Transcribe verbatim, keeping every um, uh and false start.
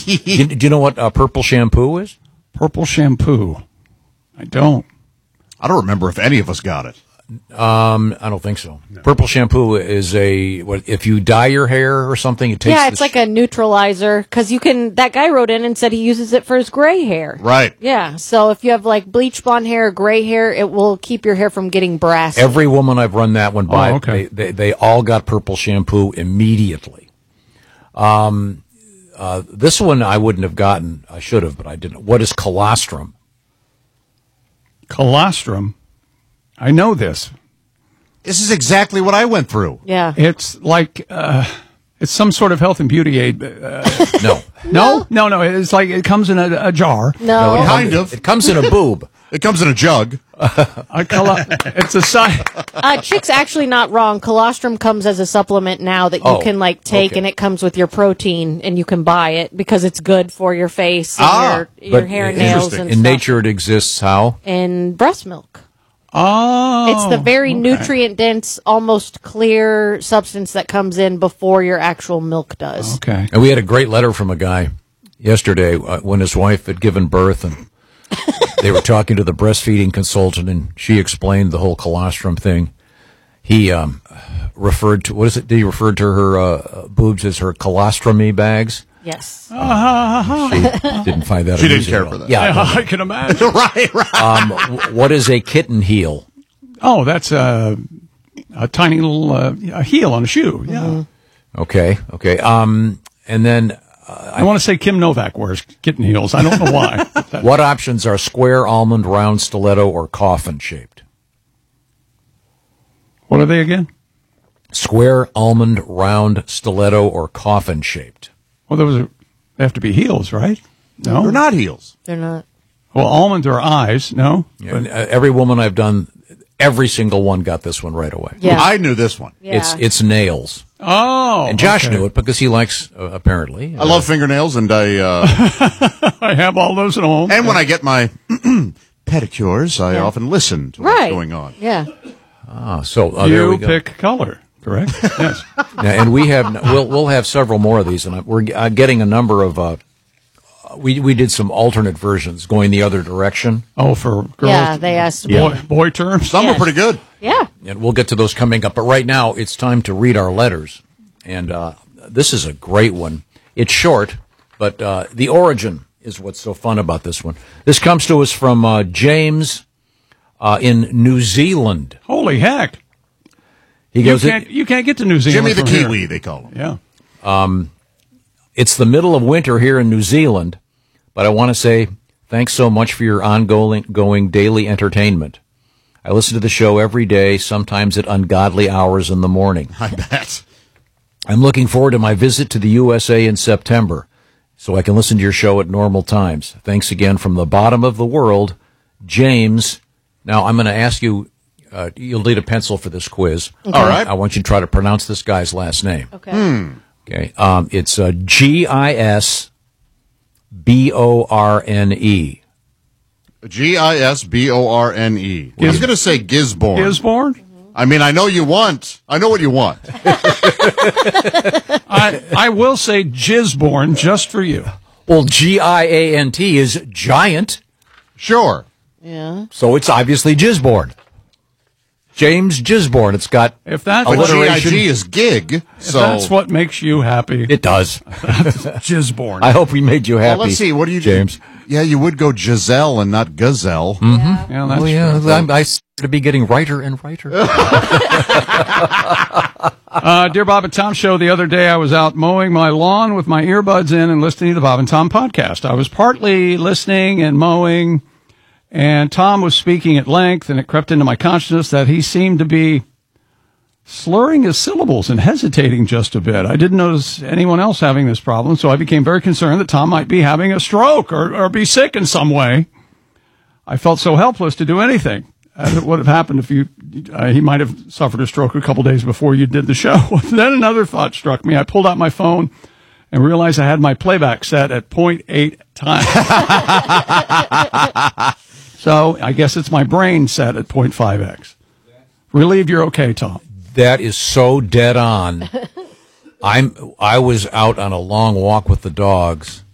you, do you know what uh, purple shampoo is? Purple shampoo. I don't. I don't remember if any of us got it. Um, I don't think so. No. Purple shampoo is a, what, if you dye your hair or something, it takes. Yeah, it's sh- like a neutralizer, because you can, that guy wrote in and said he uses it for his gray hair. Right. Yeah, so if you have like bleach blonde hair or gray hair, it will keep your hair from getting brassy. Every woman I've run that one by, oh, okay. they, they, they all got purple shampoo immediately. Um, uh, this one I wouldn't have gotten. I should have, but I didn't. What is colostrum? Colostrum? I know this. This is exactly what I went through. Yeah. It's like, uh, it's some sort of health and beauty aid. Uh, no. no. No, no, It's like, it comes in a, a jar. No. no it kind comes, of. It comes in a boob. It comes in a jug. a colo- it's a size. Uh, Chick's actually not wrong. Colostrum comes as a supplement now that you oh, can like take, okay. and it comes with your protein, and you can buy it because it's good for your face and ah, your, your hair and nails and in stuff. nature, it exists how? In breast milk. Oh. It's the very okay. nutrient-dense, almost clear substance that comes in before your actual milk does. Okay. And we had a great letter from a guy yesterday uh, when his wife had given birth, and they were talking to the breastfeeding consultant, and she explained the whole colostrum thing. He um, referred to, what is it? Did he refer to her uh, boobs as her colostromy bags? Yes. She didn't find that She didn't amusing care at all. for that. Yeah. Yeah, I can imagine. right, right. Um, w- what is a kitten heel? Oh, that's a, a tiny little uh, a heel on a shoe. Yeah. Mm-hmm. Okay, okay. Um, and then uh, I want to say Kim Novak wears kitten heels. I don't know why. what options are square, almond, round, stiletto, or coffin shaped? What are they again? Square, almond, round, stiletto, or coffin shaped? Well, those are, they have to be heels, right? No, They're not heels. They're not. Well, almonds are eyes. No, Yeah, and, uh, every woman I've done, every single one got this one right away. Yeah. I knew this one. Yeah. It's it's nails. Oh, And Josh okay. knew it because he likes, uh, apparently. I love fingernails, and I uh, I have all those at home. and when I get my pedicures, I Yeah. often listen to Right. what's going on. Yeah. Ah, so uh, there you we go. pick color, correct? Yes. Yeah, and we have we'll we'll have several more of these, and I- we're uh, getting a number of. Uh, we we did some alternate versions going the other direction, Oh, for girls. Yeah, they asked me. boy, boy terms. Some Yes. are pretty good. Yeah. and we'll get to those coming up. But right now, it's time to read our letters, and uh, this is a great one. It's short, but uh, the origin is what's so fun about this one. This comes to us from uh, James uh, in New Zealand. Holy heck! He You goes, can't you can't get to New Zealand. Jimmy the from here. Kiwi, they call him. Yeah. It's the middle of winter here in New Zealand, but I want to say thanks so much for your ongoing going daily entertainment. I listen to the show every day, sometimes at ungodly hours in the morning. I bet. I'm looking forward to my visit to the U S A in September, so I can listen to your show at normal times. Thanks again from the bottom of the world, James. Now, I'm going to ask you, uh, you'll need a pencil for this quiz. All right. I want you to try to pronounce this guy's last name. Okay. Okay, um, it's uh, G I S B O R N E. G I S B O R N E. I was going to say Gisborne. Gisborne. I mean, I know you want. I know what you want. I I will say Gisborne just for you. Well, G I A N T is giant, Sure. Yeah. so it's obviously Gisborne. James Gisborne. It's got If that's But what, G I alliteration. G is gig. if So that's what makes you happy, It does. Gisborne. I hope we made you happy. well, let's see. What do you James? do? Yeah, you would go Giselle and not Gazelle. yeah, that's Oh yeah, true. I'm, I seem to be getting righter and righter. Uh, Dear Bob and Tom show, the other day I was out mowing my lawn with my earbuds in and listening to the Bob and Tom podcast. I was partly listening and mowing, and Tom was speaking at length, and it crept into my consciousness that he seemed to be slurring his syllables and hesitating just a bit. I didn't notice anyone else having this problem, so I became very concerned that Tom might be having a stroke or, or be sick in some way. I felt so helpless to do anything. As it would have happened if you, uh, he might have suffered a stroke a couple days before you did the show. Then another thought struck me. I pulled out my phone and realized I had my playback set at point eight times. So I guess it's my brain set at point five x. Relieved you're okay, Tom. That is so dead on. I'm. I was out on a long walk with the dogs,